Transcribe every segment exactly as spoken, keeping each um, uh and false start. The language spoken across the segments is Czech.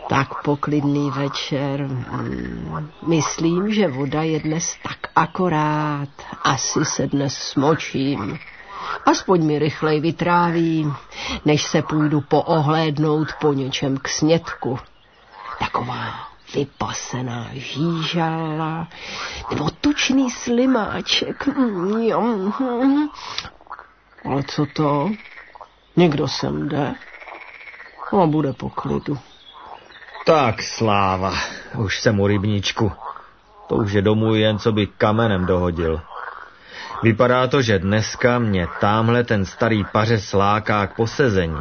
Tak poklidný večer. Myslím, že voda je dnes tak akorát. Asi se dnes smočím. Aspoň mi rychleji vytráví, než se půjdu poohlédnout po něčem k snědku. Taková vypasená žížala nebo tučný slimáček. Ale co to? Někdo sem jde a bude po klidu. Tak sláva, už jsem u rybníčku. To už je domů jen, co by kamenem dohodil. Vypadá to, že dneska mě támhle ten starý pařez láká k posezení.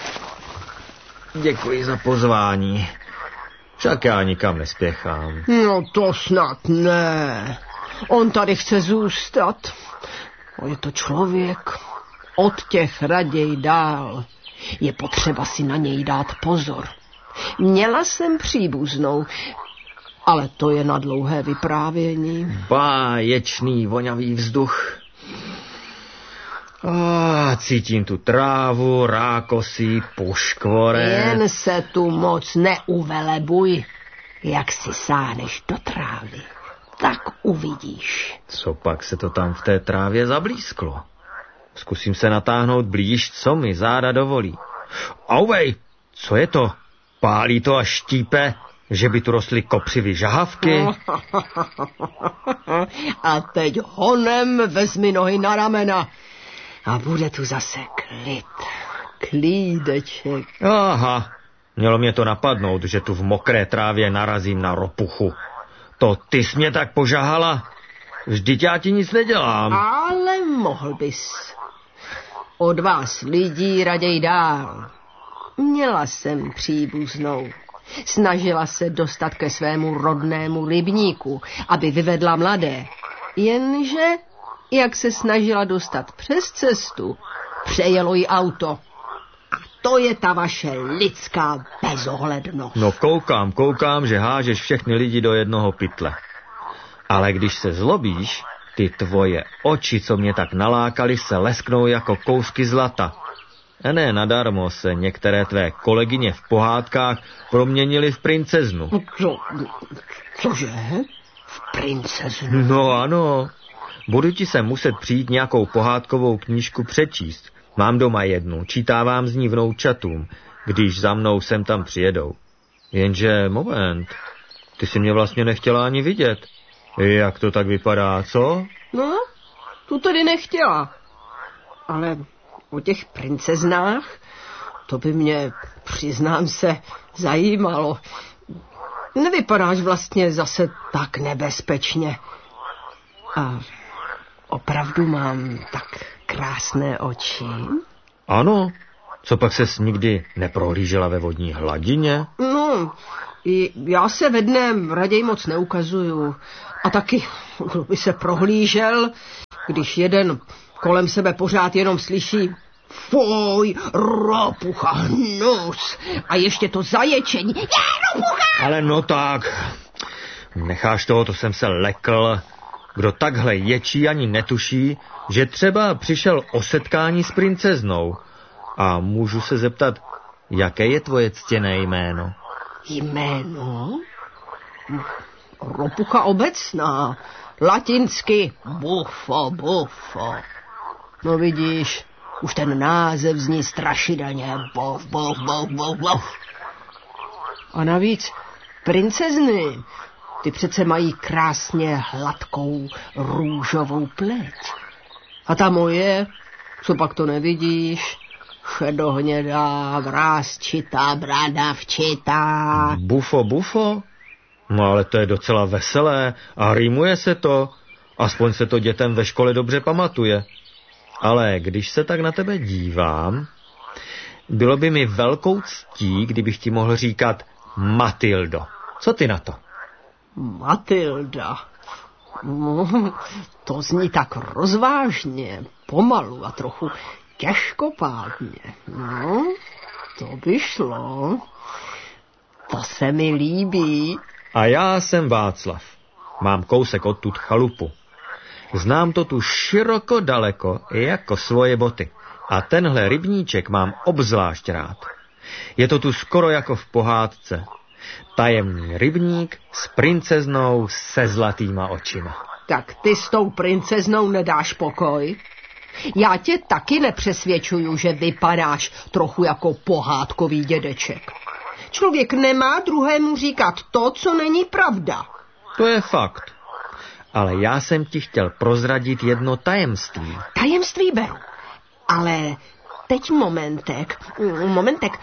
Děkuji za pozvání. Však já nikam nespěchám. No to snad ne. On tady chce zůstat. Je to člověk. Od těch raději dál. Je potřeba si na něj dát pozor. Měla jsem příbuznou, ale to je na dlouhé vyprávění. Báječný vonavý vzduch. A cítím tu trávu, rákosy, puškvore. Jen se tu moc neuvelebuj, jak si sáhneš do trávy. Tak uvidíš. Co pak se to tam v té trávě zablísklo? Zkusím se natáhnout blíž, co mi záda dovolí. Auvej, co je to? Pálí to a štípe, že by tu rostly kopřivy žahavky. A teď honem vezmi nohy na ramena a bude tu zase klid. Klídeček. Aha, mělo mě to napadnout, že tu v mokré trávě narazím na ropuchu. To ty jsi mě tak požahala? Vždyť já ti nic nedělám. Ale mohl bys. Od vás lidí raději dál. Měla jsem příbuznou. Snažila se dostat ke svému rodnému rybníku, aby vyvedla mladé. Jenže, jak se snažila dostat přes cestu, přejelo jí auto. A to je ta vaše lidská bezohlednost. No koukám, koukám, že hážeš všechny lidi do jednoho pytle. Ale když se zlobíš, ty tvoje oči, co mě tak nalákaly, se lesknou jako kousky zlata. A ne nadarmo se některé tvé kolegyně v pohádkách proměnily v princeznu. Co? Cože? V princeznu? No ano. Budu ti se muset přijít nějakou pohádkovou knížku přečíst. Mám doma jednu, čítávám z ní vnoučatům, když za mnou sem tam přijedou. Jenže, moment, ty jsi mě vlastně nechtěla ani vidět. Jak to tak vypadá, co? No, tu tedy nechtěla. Ale o těch princeznách, to by mě, přiznám se, zajímalo. Nevypadáš vlastně zase tak nebezpečně. A opravdu mám tak krásné oči? Ano. Co pak ses nikdy neprohlížela ve vodní hladině? No, já se ve dne raději moc neukazuju. A taky, kdo by se prohlížel, když jeden kolem sebe pořád jenom slyší fuj, ropucha, hnus a ještě to zaječení. Je, ropucha! Ale no tak, necháš toho, to jsem se lekl. Kdo takhle ječí, ani netuší, že třeba přišel o setkání s princeznou. A můžu se zeptat, jaké je tvoje ctěné jméno? Jméno? Ropucha obecná, latinsky bufo, bufo. No vidíš, už ten název zní strašidelně. Buf, buf, buf, buf, buf. A navíc princezny, ty přece mají krásně hladkou růžovou pleť. A ta moje, co pak to nevidíš? Šedohnědá, vrásčitá, bradavčitá. Bufo, bufo? No ale to je docela veselé a rýmuje se to. Aspoň se to dětem ve škole dobře pamatuje. Ale když se tak na tebe dívám, bylo by mi velkou ctí, kdybych ti mohl říkat Matildo. Co ty na to? Matilda? No, to zní tak rozvážně, pomalu a trochu těžkopádně. No, to by šlo. To se mi líbí. A já jsem Václav. Mám kousek odtud chalupu. Znám to tu široko daleko jako svoje boty. A tenhle rybníček mám obzvlášť rád. Je to tu skoro jako v pohádce. Tajemný rybník s princeznou se zlatýma očima. Tak ty s tou princeznou nedáš pokoj? Já tě taky nepřesvědčuju, že vypadáš trochu jako pohádkový dědeček. Člověk nemá druhému říkat to, co není pravda. To je fakt. Ale já jsem ti chtěl prozradit jedno tajemství. Tajemství beru. Ale teď momentek. Momentek.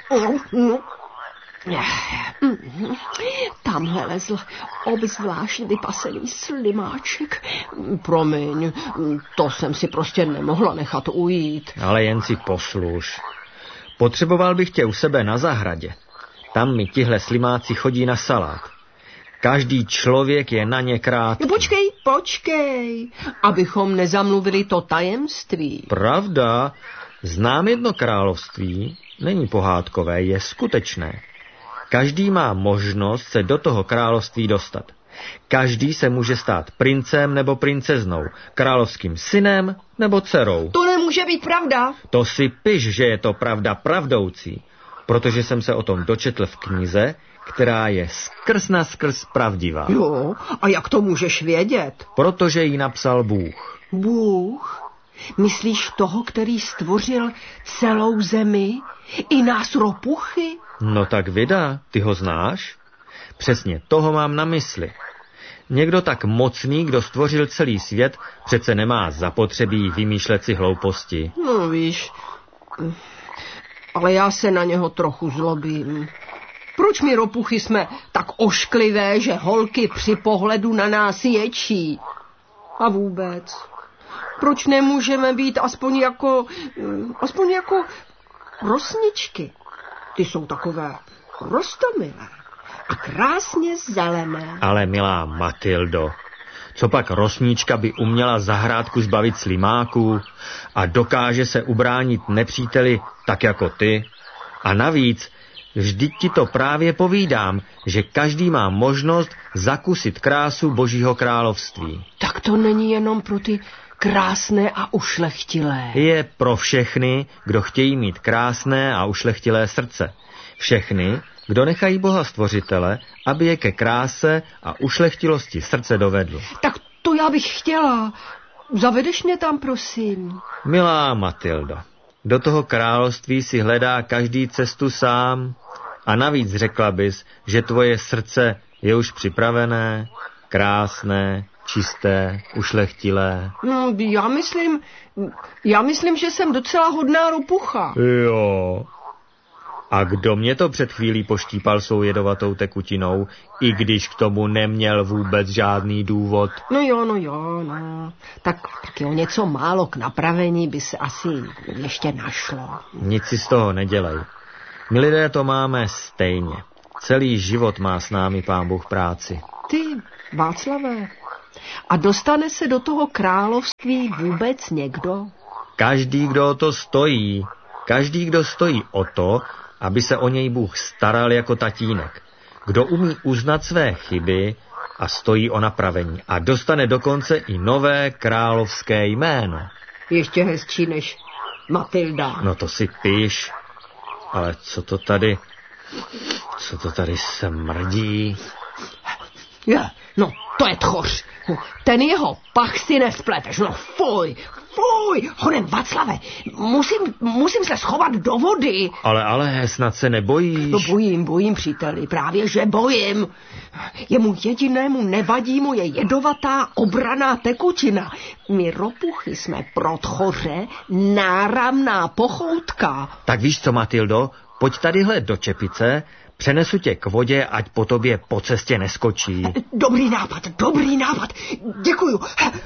Tamhle lezl obzvlášť vypasený slimáček. Promiň, to jsem si prostě nemohla nechat ujít. Ale jen si posluš. Potřeboval bych tě u sebe na zahradě. Tam mi tihle slimáci chodí na salát. Každý člověk je na ně krátký. No počkej, počkej, abychom nezamluvili to tajemství. Pravda, znám jedno království, není pohádkové, je skutečné. Každý má možnost se do toho království dostat. Každý se může stát princem nebo princeznou, královským synem nebo dcerou. To nemůže být pravda. To si piš, že je to pravda pravdoucí, protože jsem se o tom dočetl v knize, která je skrz na skrz pravdivá. Jo, a jak to můžeš vědět? Protože ji napsal Bůh. Bůh? Myslíš toho, který stvořil celou zemi? I nás ropuchy? No tak vida, ty ho znáš? Přesně toho mám na mysli. Někdo tak mocný, kdo stvořil celý svět, přece nemá zapotřebí vymýšlet si hlouposti. No víš, ale já se na něho trochu zlobím. Proč my ropuchy jsme tak ošklivé, že holky při pohledu na nás ječí? A vůbec, proč nemůžeme být aspoň jako, aspoň jako rosničky? Ty jsou takové roztomilé a krásně zelené. Ale milá Matildo, co pak rosnička by uměla zahrádku zbavit slimáků a dokáže se ubránit nepříteli tak jako ty? A navíc, vždyť ti to právě povídám, že každý má možnost zakusit krásu Božího království. Tak to není jenom pro ty krásné a ušlechtilé. Je pro všechny, kdo chtějí mít krásné a ušlechtilé srdce. Všechny, kdo nechají Boha stvořitele, aby je ke kráse a ušlechtilosti srdce dovedl. Tak to já bych chtěla. Zavedeš mě tam, prosím. Milá Matildo, do toho království si hledá každý cestu sám a navíc řekla bys, že tvoje srdce je už připravené, krásné, čisté, ušlechtilé. No, já myslím, já myslím, že jsem docela hodná ropucha. Jo. A kdo mě to před chvílí poštípal svou jedovatou tekutinou, i když k tomu neměl vůbec žádný důvod? No jo, no jo, no. Tak, tak jo, něco málo k napravení by se asi ještě našlo. Nic si z toho nedělej. My lidé to máme stejně. Celý život má s námi Pán Bůh práci. Ty, Václavé, a dostane se do toho království vůbec někdo? Každý, kdo o to stojí. Každý, kdo stojí o to, aby se o něj Bůh staral jako tatínek. Kdo umí uznat své chyby a stojí o napravení. A dostane dokonce i nové královské jméno. Ještě hezčí než Matilda. No to si píš. Ale co to tady... Co to tady smrdí? Je, no, to je tchoř. Ten jeho pach si nespleteš. No fuj, fuj. Honem, Václave, musím, musím se schovat do vody. Ale, ale, snad se nebojíš. No bojím, bojím, příteli, právě že bojím. Jemu jedinému nevadí moje jedovatá obraná tekutina. My ropuchy jsme pro tchoře náramná pochoutka. Tak víš co, Matildo, pojď tadyhle do čepice, přenesu tě k vodě, ať po tobě po cestě neskočí. Dobrý nápad, dobrý nápad. Děkuju.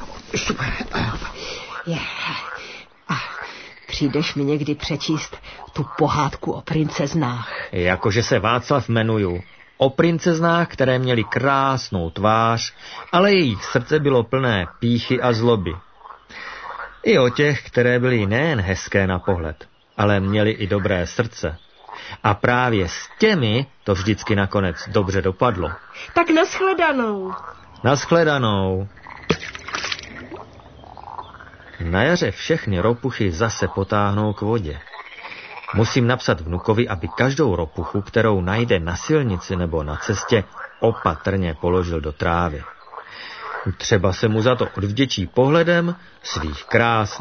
A přijdeš mi někdy přečíst tu pohádku o princeznách. Jakože se Václav jmenuju. O princeznách, které měly krásnou tvář, ale jejich srdce bylo plné pýchy a zloby. I o těch, které byly nejen hezké na pohled, ale měly i dobré srdce. A právě s těmi to vždycky nakonec dobře dopadlo. Tak nashledanou. Nashledanou. Na jaře všechny ropuchy zase potáhnou k vodě. Musím napsat vnukovi, aby každou ropuchu, kterou najde na silnici nebo na cestě, opatrně položil do trávy. Třeba se mu za to odvděčí pohledem svých krásných